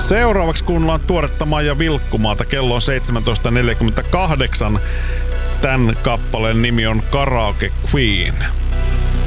Seuraavaksi kuunnellaan tuoretta Maija Vilkkumaata. Kello on 17.48. Tän kappaleen nimi on Karaoke Queen.